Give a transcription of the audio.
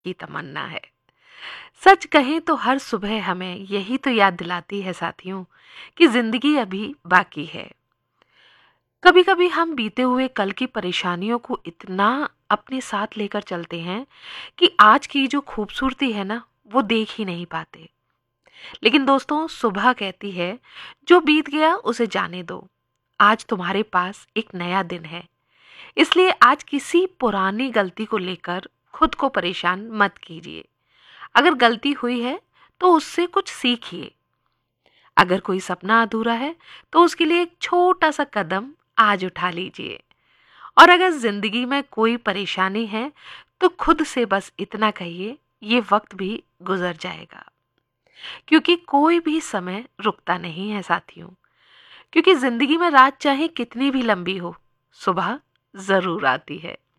की तमन्ना है। सच कहें तो हर सुबह हमें यही तो याद दिलाती है साथियों कि जिंदगी अभी बाकी है। कभी कभी हम बीते हुए कल की परेशानियों को इतना अपने साथ लेकर चलते हैं कि आज की जो खूबसूरती है ना, वो देख ही नहीं पाते। लेकिन दोस्तों, सुबह कहती है जो बीत गया उसे जाने दो। आज तुम्हारे पास एक नया दिन है, इसलिए आज किसी पुरानी गलती को लेकर खुद को परेशान मत कीजिए। अगर गलती हुई है तो उससे कुछ सीखिए। अगर कोई सपना अधूरा है तो उसके लिए एक छोटा सा कदम आज उठा लीजिए। और अगर जिंदगी में कोई परेशानी है तो खुद से बस इतना कहिए, ये वक्त भी गुजर जाएगा। क्योंकि कोई भी समय रुकता नहीं है साथियों। क्योंकि जिंदगी में रात चाहे कितनी भी लंबी हो, सुबह जरूर आती है।